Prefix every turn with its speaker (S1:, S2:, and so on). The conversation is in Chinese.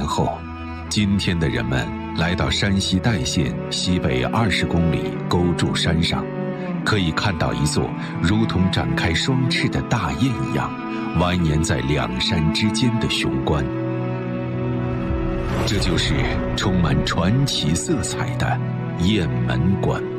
S1: 后，今天的人们来到山西代县西北20公里勾柱山上，可以看到一座如同展开双翅的大雁一样蜿蜒在两山之间的雄关。这就是充满传奇色彩的雁门关。